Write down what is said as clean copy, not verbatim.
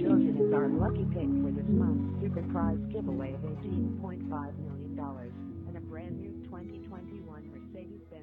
chosen as our lucky pick for this month's super prize giveaway of $18.5 million and a brand new 2021 Mercedes-Benz